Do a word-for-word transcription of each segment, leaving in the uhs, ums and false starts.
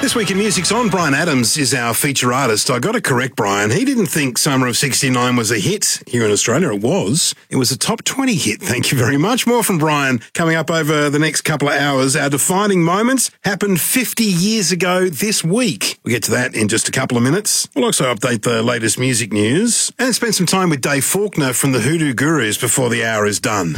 This week in Music's On, Bryan Adams is our feature artist. I got to correct Bryan. He didn't think Summer of sixty-nine was a hit here in Australia. It was. It was a top twenty hit. Thank you very much. More from Bryan coming up over the next couple of hours. Our defining moments happened fifty years ago this week. We'll get to that in just a couple of minutes. We'll also update the latest music news and spend some time with Dave Faulkner from the Hoodoo Gurus before the hour is done.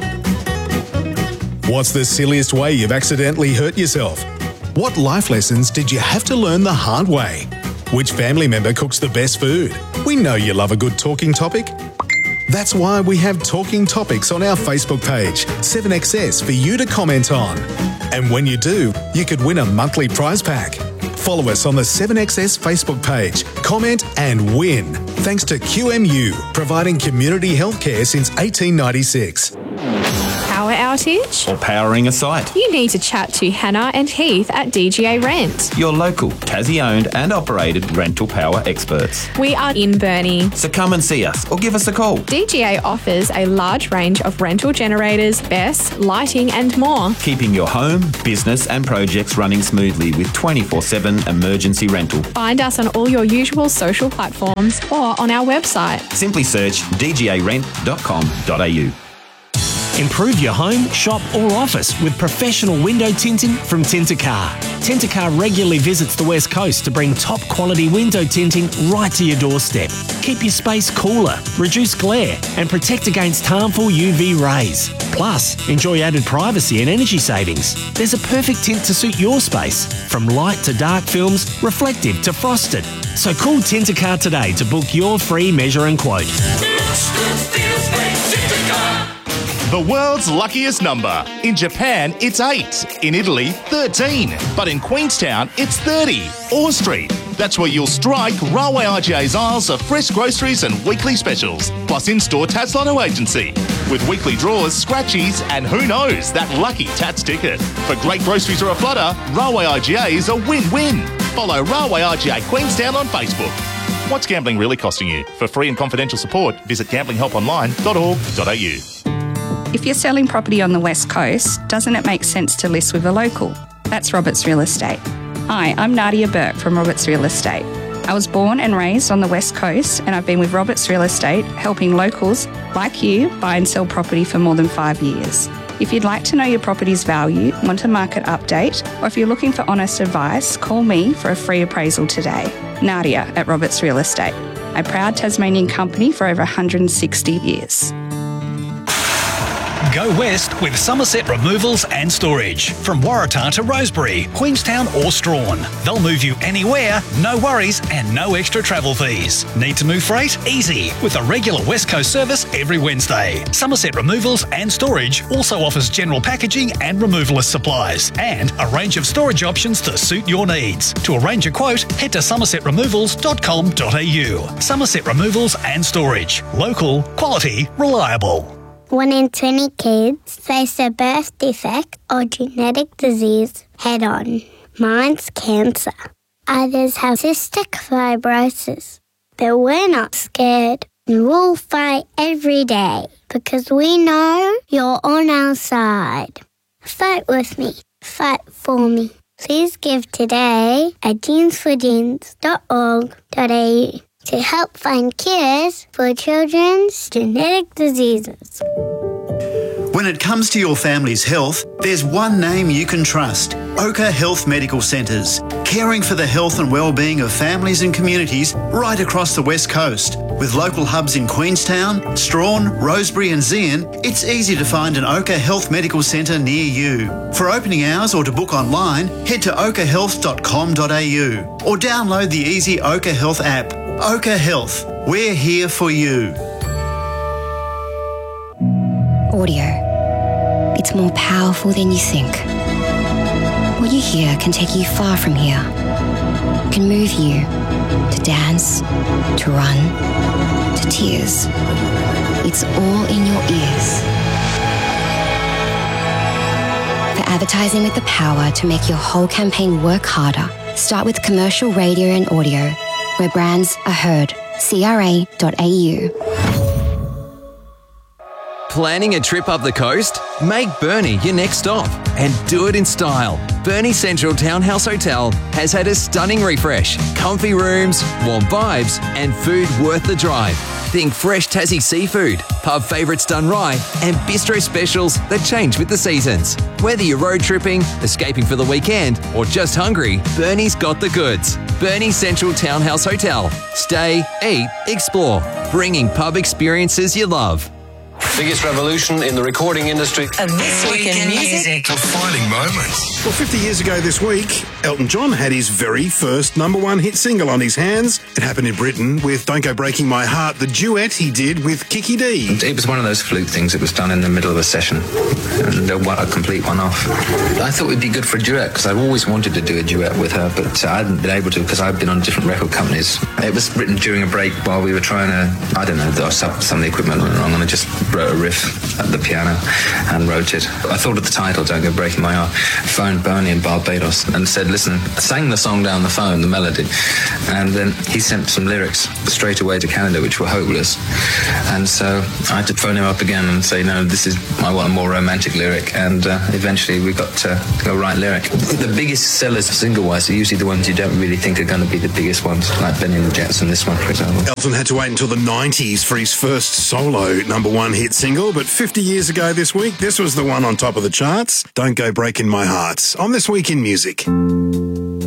What's the silliest way you've accidentally hurt yourself? What life lessons did you have to learn the hard way? Which family member cooks the best food? We know you love a good talking topic. That's why we have talking topics on our Facebook page, seven X S, for you to comment on. And when you do, you could win a monthly prize pack. Follow us on the seven X S Facebook page, comment and win. Thanks to Q M U, providing community healthcare since eighteen ninety-six. Power outage? Or powering a site? You need to chat to Hannah and Heath at D G A Rent. Your local, Tassie-owned and operated rental power experts. We are in Burnie. So come and see us or give us a call. D G A offers a large range of rental generators, B E S, lighting and more. Keeping your home, business and projects running smoothly with twenty-four seven emergency rental. Find us on all your usual social platforms or on our website. Simply search d g a rent dot com dot a u. Improve your home, shop or office with professional window tinting from Tintercar. Tintercar regularly visits the West Coast to bring top quality window tinting right to your doorstep. Keep your space cooler, reduce glare and protect against harmful U V rays. Plus, enjoy added privacy and energy savings. There's a perfect tint to suit your space, from light to dark films, reflective to frosted. So call Tintercar today to book your free measure and quote. The world's luckiest number. In Japan, it's eight. In Italy, thirteen. But in Queenstown, it's thirty. Orr Street. That's where you'll strike Railway I G A's aisles of fresh groceries and weekly specials. Plus in-store Tats Lotto agency. With weekly draws, scratchies, and who knows, that lucky Tats ticket. For great groceries or a flutter, Railway I G A is a win-win. Follow Railway I G A Queenstown on Facebook. What's gambling really costing you? For free and confidential support, visit gambling help online dot org dot a u. If you're selling property on the West Coast, doesn't it make sense to list with a local? That's Roberts Real Estate. Hi, I'm Nadia Burke from Roberts Real Estate. I was born and raised on the West Coast and I've been with Roberts Real Estate helping locals like you buy and sell property for more than five years. If you'd like to know your property's value, want a market update, or if you're looking for honest advice, call me for a free appraisal today. Nadia at Roberts Real Estate, a proud Tasmanian company for over one hundred sixty years. Go west with Somerset Removals and Storage. From Waratah to Rosebery, Queenstown or Strawn. They'll move you anywhere, no worries and no extra travel fees. Need to move freight? Easy, with a regular West Coast service every Wednesday. Somerset Removals and Storage also offers general packaging and removalist supplies and a range of storage options to suit your needs. To arrange a quote, head to somerset removals dot com dot a u. Somerset Removals and Storage. Local, quality, reliable. One in twenty kids face a birth defect or genetic disease head-on. Mine's cancer. Others have cystic fibrosis. But we're not scared. We'll fight every day because we know you're on our side. Fight with me. Fight for me. Please give today at genes for genes dot org dot a u. to help find cures for children's genetic diseases. When it comes to your family's health, there's one name you can trust: Oka Health Medical Centres, caring for the health and well-being of families and communities right across the West Coast. With local hubs in Queenstown, Strawn, Rosebery and Zeehan, it's easy to find an Oka Health Medical Centre near you. For opening hours or to book online, head to oka health dot com dot a u or download the easy Oka Health app. Oka Health, we're here for you. Audio. It's more powerful than you think. What you hear can take you far from here. Can move you to dance, to run, to tears. It's all in your ears. For advertising with the power to make your whole campaign work harder, start with commercial radio and audio, where brands are heard. C R A dot a u. Planning a trip up the coast? Make Burnie your next stop and do it in style. Burnie Central Townhouse Hotel has had a stunning refresh, comfy rooms, warm vibes and food worth the drive. Think fresh Tassie seafood, pub favourites done right and bistro specials that change with the seasons. Whether you're road tripping, escaping for the weekend or just hungry, Burnie's got the goods. Burnie Central Townhouse Hotel. Stay, eat, explore. Bringing pub experiences you love. Biggest revolution in the recording industry. And this week in music. Defining moments. Well, fifty years ago this week, Elton John had his very first number one hit single on his hands. It happened in Britain with Don't Go Breaking My Heart, the duet he did with Kiki D. It was one of those fluke things. It was done in the middle of a session, and a complete one-off. I thought it would be good for a duet because I've always wanted to do a duet with her, but I hadn't been able to because I've been on different record companies. It was written during a break while we were trying to, I don't know, some of the equipment went wrong, and I just wrote a riff at the piano and wrote it. I thought of the title, Don't Go Breaking My Heart, phoned Bernie in Barbados and said, listen, I sang the song down the phone, the melody, and then he sent some lyrics straight away to Canada, which were hopeless. And so I had to phone him up again and say, no, this is, I want a more romantic lyric, and uh, eventually we got to go right lyric. The biggest sellers single-wise are usually the ones you don't really think are going to be the biggest ones, like Benny and the Jets and this one, for example. Elton had to wait until the nineties for his first solo number one hit single, but fifty years ago this week, this was the one on top of the charts, Don't Go Breaking My Heart, on This Week in Music.